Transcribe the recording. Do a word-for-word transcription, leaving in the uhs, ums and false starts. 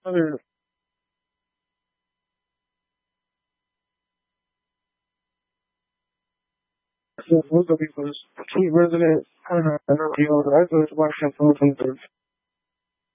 other most of people's key resident, I don't know, I don't know, I go to Washington.